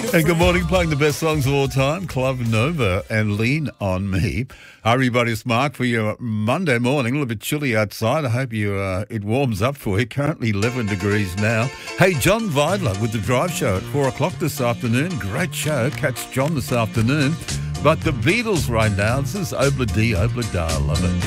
And good morning, playing the best songs of all time, Club Nova and Lean On Me. Hi, everybody, it's Mark for your Monday morning. A little bit chilly outside. I hope it warms up for you. Currently 11 degrees now. Hey, John Vidler with The Drive Show at 4 o'clock this afternoon. Great show. Catch John this afternoon. But the Beatles right now, this is Obla Dee, Obla Da, love it.